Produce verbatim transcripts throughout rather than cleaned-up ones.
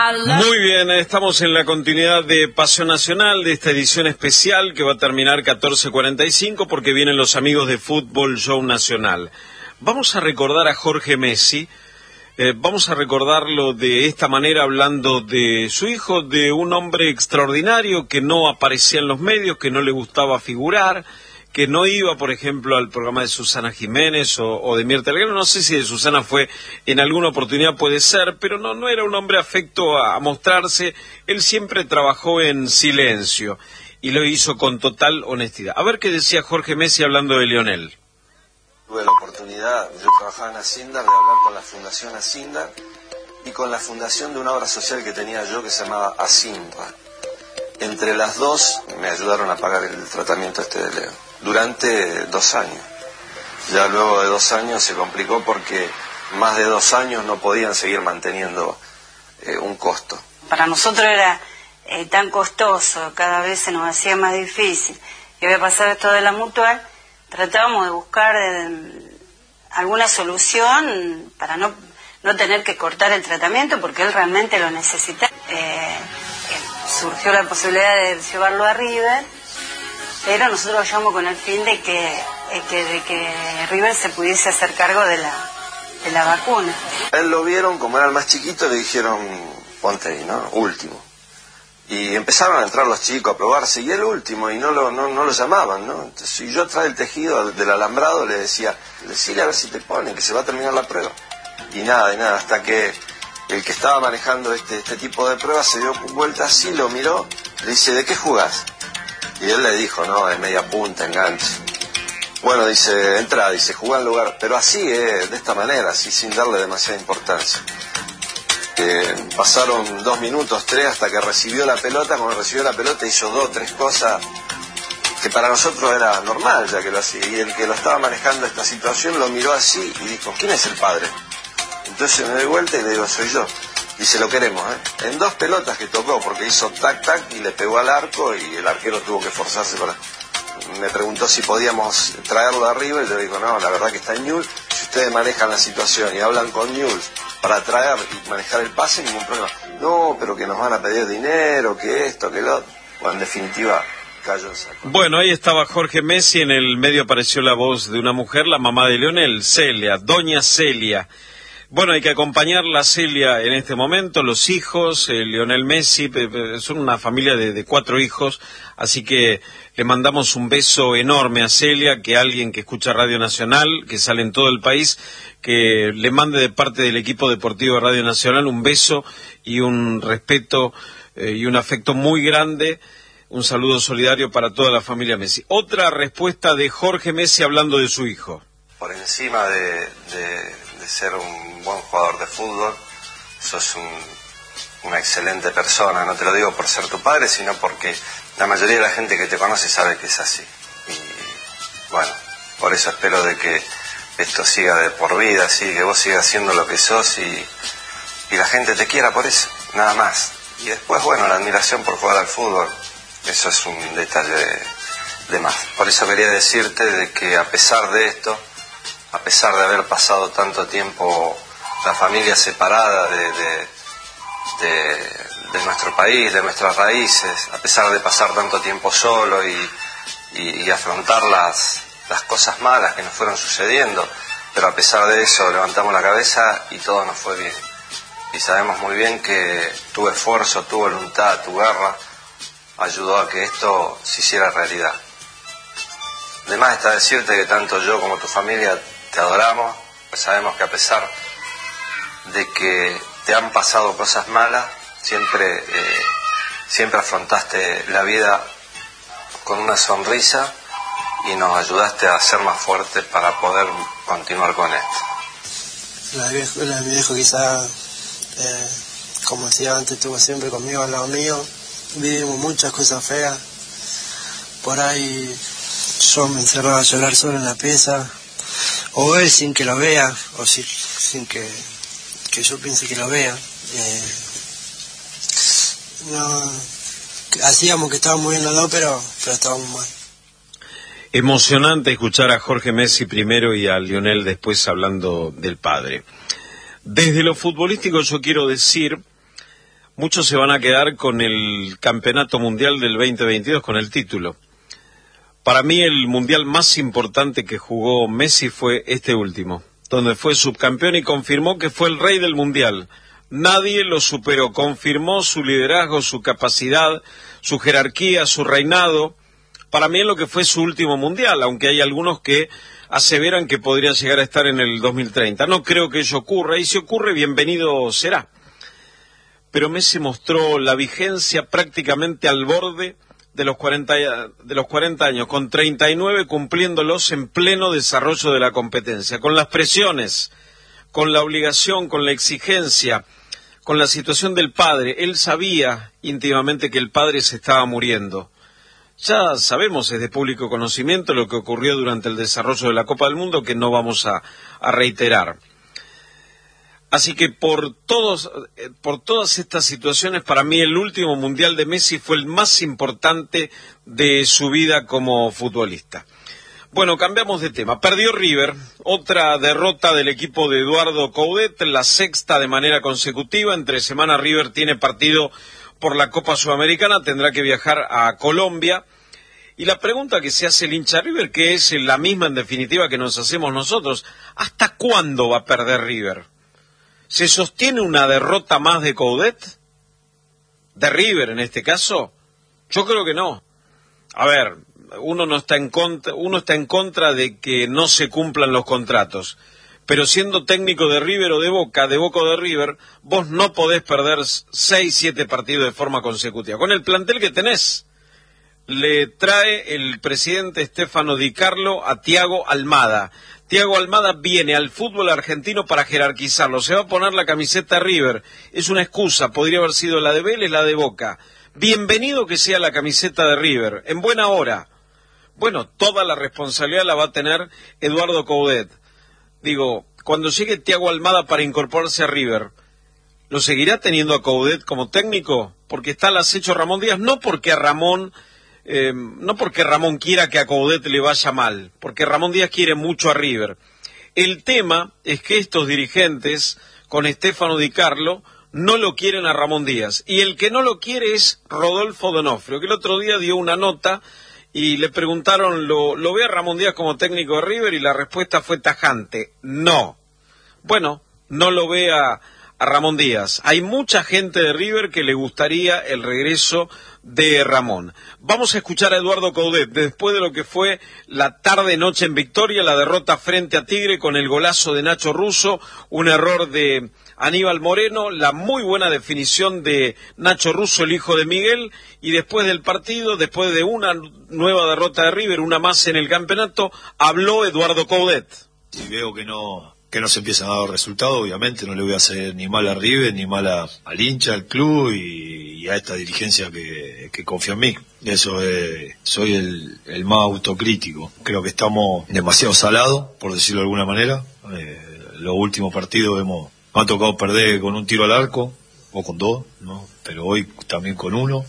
Muy bien, estamos en la continuidad de Pasión Nacional, de esta edición especial que va a terminar catorce cuarenta y cinco porque vienen los amigos de Fútbol Show Nacional. Vamos a recordar a Jorge Messi, eh, vamos a recordarlo de esta manera hablando de su hijo, de un hombre extraordinario que no aparecía en los medios, que no le gustaba figurar, que no iba, por ejemplo, al programa de Susana Jiménez o, o de Mirta Legrand. No sé si de Susana fue en alguna oportunidad, puede ser, pero no, no era un hombre afecto a, a mostrarse. Él siempre trabajó en silencio y lo hizo con total honestidad. A ver qué decía Jorge Messi hablando de Lionel. Tuve la oportunidad, yo trabajaba en Asindar, de hablar con la Fundación Asindar y con la fundación de una obra social que tenía yo que se llamaba Asimpa. Entre las dos me ayudaron a pagar el tratamiento este de Leo durante dos años. Ya luego de dos años se complicó porque más de dos años no podían seguir manteniendo eh, un costo. Para nosotros era eh, tan costoso, cada vez se nos hacía más difícil. Y había pasado esto de la mutual, tratábamos de buscar eh, alguna solución para no, no tener que cortar el tratamiento porque él realmente lo necesitaba. Eh, surgió la posibilidad de llevarlo a River, pero nosotros lo llevamos con el fin de que, eh, que, de que River se pudiese hacer cargo de la, de la vacuna. Él lo vieron, como era el más chiquito, le dijeron, ponte ahí, ¿no? Último. Y empezaron a entrar los chicos a probarse, y él último, y no lo, no, no lo llamaban, ¿no? Entonces, si yo trae el tejido del alambrado, le decía, decile a ver si te ponen, que se va a terminar la prueba. Y nada, y nada, hasta que el que estaba manejando este, este tipo de pruebas se dio vuelta así, lo miró, le dice, ¿de qué jugás? Y él le dijo, no, de media punta, enganche. Bueno, dice, entra, dice, jugá en lugar, pero así, eh, de esta manera, así, sin darle demasiada importancia. Eh, pasaron dos minutos, tres, hasta que recibió la pelota. Cuando recibió la pelota hizo dos, tres cosas que para nosotros era normal, ya que lo hacía. Y el que lo estaba manejando esta situación lo miró así y dijo, ¿quién es el padre? Entonces me doy vuelta y le digo, soy yo. Dice, lo queremos, ¿eh? En dos pelotas que tocó, porque hizo tac, tac, y le pegó al arco, y el arquero tuvo que forzarse para... Me preguntó si podíamos traerlo arriba, y yo digo, no, la verdad que está en Newell's. Si ustedes manejan la situación y hablan con Newell's para traer y manejar el pase, ningún problema. No, pero que nos van a pedir dinero, que esto, que lo otro. Bueno, en definitiva, cayó en saco. Bueno, ahí estaba Jorge Messi, en el medio apareció la voz de una mujer, la mamá de Lionel, Celia, doña Celia. Bueno, hay que acompañarla a Celia en este momento, los hijos, eh, Lionel Messi, eh, son una familia de, de cuatro hijos, así que le mandamos un beso enorme a Celia, que alguien que escucha Radio Nacional, que sale en todo el país, que le mande de parte del equipo deportivo de Radio Nacional un beso y un respeto eh, y un afecto muy grande, un saludo solidario para toda la familia Messi. Otra respuesta de Jorge Messi hablando de su hijo. Por encima de... de... ser un buen jugador de fútbol, sos un, una excelente persona, no te lo digo por ser tu padre, sino porque la mayoría de la gente que te conoce sabe que es así. Y bueno, por eso espero de que esto siga de por vida, así que vos sigas siendo lo que sos y, y la gente te quiera por eso, nada más. Y después, bueno, la admiración por jugar al fútbol, eso es un detalle de, de más. Por eso quería decirte de que a pesar de esto, a pesar de haber pasado tanto tiempo la familia separada de, de, de, de nuestro país, de nuestras raíces, a pesar de pasar tanto tiempo solo y, y, y afrontar las, las cosas malas que nos fueron sucediendo, pero a pesar de eso levantamos la cabeza y todo nos fue bien. Y sabemos muy bien que tu esfuerzo, tu voluntad, tu garra ayudó a que esto se hiciera realidad. Además está decirte que tanto yo como tu familia te adoramos, pues sabemos que a pesar de que te han pasado cosas malas, siempre, eh, siempre afrontaste la vida con una sonrisa y nos ayudaste a ser más fuertes para poder continuar con esto. La viejo, la viejo quizá, eh, como decía antes, estuvo siempre conmigo al lado mío, vivimos muchas cosas feas, por ahí yo me encerraba a llorar solo en la pieza, o él sin que lo vea, o sin, sin que, que yo piense que lo vea. Eh, no, hacíamos que estábamos bien los dos, pero, pero estábamos mal. Emocionante escuchar a Jorge Messi primero y a Lionel después hablando del padre. Desde lo futbolístico yo quiero decir, muchos se van a quedar con el Campeonato Mundial del veinte veintidós, con el título. Para mí el mundial más importante que jugó Messi fue este último, donde fue subcampeón y confirmó que fue el rey del mundial. Nadie lo superó, confirmó su liderazgo, su capacidad, su jerarquía, su reinado. Para mí es lo que fue su último mundial, aunque hay algunos que aseveran que podría llegar a estar en el dos mil treinta. No creo que ello ocurra, y si ocurre, bienvenido será. Pero Messi mostró la vigencia prácticamente al borde de los cuarenta, de los cuarenta años, con treinta y nueve cumpliéndolos en pleno desarrollo de la competencia, con las presiones, con la obligación, con la exigencia, con la situación del padre. Él sabía íntimamente que el padre se estaba muriendo. Ya sabemos, es de público conocimiento, lo que ocurrió durante el desarrollo de la Copa del Mundo, que no vamos a, a reiterar. Así que por todos, por todas estas situaciones, para mí el último Mundial de Messi fue el más importante de su vida como futbolista. Bueno, cambiamos de tema. Perdió River, otra derrota del equipo de Eduardo Coudet, la sexta de manera consecutiva. Entre semana River tiene partido por la Copa Sudamericana, tendrá que viajar a Colombia. Y la pregunta que se hace el hincha River, que es la misma en definitiva que nos hacemos nosotros, ¿hasta cuándo va a perder River? ¿Se sostiene una derrota más de Coudet? ¿De River en este caso? Yo creo que no. A ver, uno no está en contra, uno está en contra de que no se cumplan los contratos. Pero siendo técnico de River o de Boca, de Boca o de River, vos no podés perder seis, siete partidos de forma consecutiva. Con el plantel que tenés, le trae el presidente Stefano Di Carlo a Thiago Almada. Thiago Almada viene al fútbol argentino para jerarquizarlo. Se va a poner la camiseta River. Es una excusa, podría haber sido la de Vélez, la de Boca. Bienvenido que sea la camiseta de River, en buena hora. Bueno, toda la responsabilidad la va a tener Eduardo Coudet. Digo, cuando llegue Thiago Almada para incorporarse a River, ¿lo seguirá teniendo a Coudet como técnico? Porque está al acecho Ramón Díaz, no porque a Ramón... Eh, no porque Ramón quiera que a Coudet le vaya mal, porque Ramón Díaz quiere mucho a River. El tema es que estos dirigentes, con Stefano Di Carlo, no lo quieren a Ramón Díaz. Y el que no lo quiere es Rodolfo D'Onofrio, que el otro día dio una nota y le preguntaron, ¿lo, ¿lo ve a Ramón Díaz como técnico de River? Y la respuesta fue tajante, no. Bueno, no lo ve a, a Ramón Díaz. Hay mucha gente de River que le gustaría el regreso de Ramón. Vamos a escuchar a Eduardo Coudet después de lo que fue la tarde-noche en Victoria, la derrota frente a Tigre con el golazo de Nacho Russo, un error de Aníbal Moreno, la muy buena definición de Nacho Russo, el hijo de Miguel, y después del partido, después de una nueva derrota de River, una más en el campeonato, habló Eduardo Coudet. Si veo que no... que no se empiezan a dar resultados, obviamente no le voy a hacer ni mal a River, ni mal a, al hincha, al club y, y a esta dirigencia que, que confía en mí. Eso es, soy el, el más autocrítico. Creo que estamos demasiado salados, por decirlo de alguna manera. Eh, los últimos partidos hemos, me ha tocado perder con un tiro al arco, o con dos, ¿no? Pero hoy también con uno.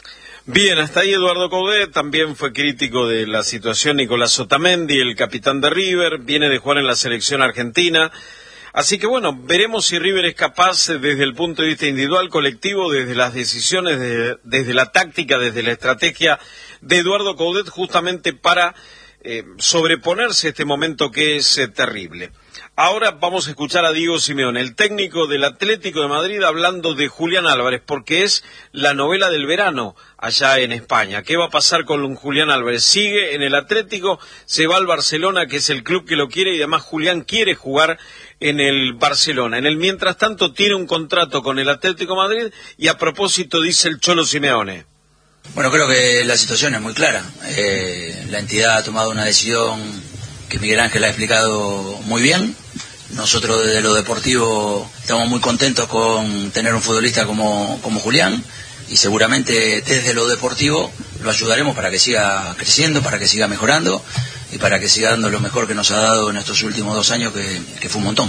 Bien, hasta ahí Eduardo Coudet. También fue crítico de la situación Nicolás Otamendi, el capitán de River, viene de jugar en la selección argentina. Así que bueno, veremos si River es capaz desde el punto de vista individual, colectivo, desde las decisiones, de, desde la táctica, desde la estrategia de Eduardo Coudet, justamente para eh, sobreponerse a este momento que es eh, terrible. Ahora vamos a escuchar a Diego Simeone, el técnico del Atlético de Madrid, hablando de Julián Álvarez, porque es la novela del verano allá en España. ¿Qué va a pasar con Julián Álvarez? Sigue en el Atlético, se va al Barcelona, que es el club que lo quiere, y además Julián quiere jugar en el Barcelona. En el mientras tanto tiene un contrato con el Atlético de Madrid, y a propósito dice el Cholo Simeone. Bueno, creo que la situación es muy clara. Eh, la entidad ha tomado una decisión que Miguel Ángel ha explicado muy bien. Nosotros desde lo deportivo estamos muy contentos con tener un futbolista como, como Julián, y seguramente desde lo deportivo lo ayudaremos para que siga creciendo, para que siga mejorando y para que siga dando lo mejor que nos ha dado en estos últimos dos años, que, que fue un montón.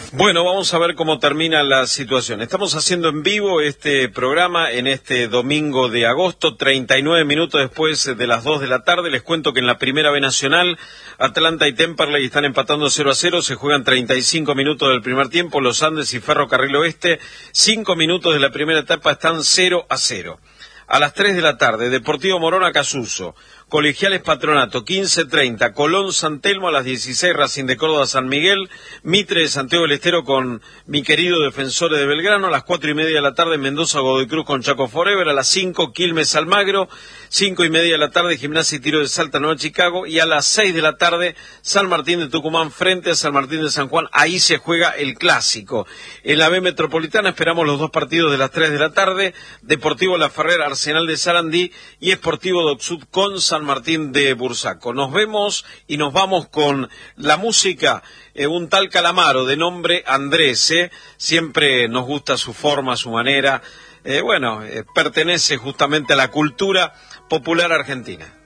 Bueno, vamos a ver cómo termina la situación. Estamos haciendo en vivo este programa en este domingo de agosto, treinta y nueve minutos después de las dos de la tarde. Les cuento que en la Primera B Nacional, Atlanta y Temperley están empatando cero a cero. Se juegan treinta y cinco minutos del primer tiempo. Los Andes y Ferrocarril Oeste, cinco minutos de la primera etapa, están cero a cero. A las tres de la tarde, Deportivo Morón Acasuso, Colegiales Patronato, quince treinta, Colón San Telmo a las dieciséis, Racing de Córdoba San Miguel, Mitre de Santiago del Estero con mi querido Defensores de Belgrano, a las cuatro y media de la tarde, Mendoza Godoy Cruz con Chaco Forever, a las cinco, Quilmes Almagro, cinco y media de la tarde, Gimnasia y Tiro de Salta Nueva Chicago, y a las seis de la tarde, San Martín de Tucumán frente a San Martín de San Juan. Ahí se juega el clásico. En la B Metropolitana esperamos los dos partidos de las tres de la tarde, Deportivo La Ferrera, Arsenal de Sarandí y Sportivo Doc Sud con San Martín de Bursaco. Nos vemos y nos vamos con la música, eh, un tal Calamaro de nombre Andrés, eh. siempre nos gusta su forma, su manera, eh, bueno, eh, pertenece justamente a la cultura popular argentina.